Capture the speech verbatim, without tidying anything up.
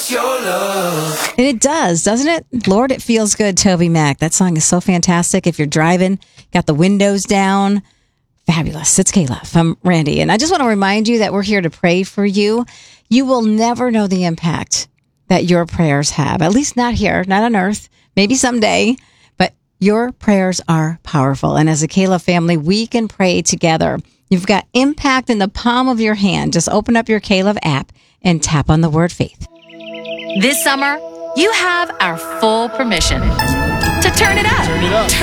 us your love. And it does, doesn't it? Lord, it feels good, Toby Mac. That song is so fantastic. If you're driving, got the windows down, fabulous. It's Kayla from Randy. And I just want to remind you that we're here to pray for you. You will never know the impact that your prayers have, at least not here, not on earth, maybe someday, but your prayers are powerful. And as a Kayla family, we can pray together. You've got impact in the palm of your hand. Just open up your Kayla app and tap on the word faith. This summer, you have our full permission to turn it up. Turn it up.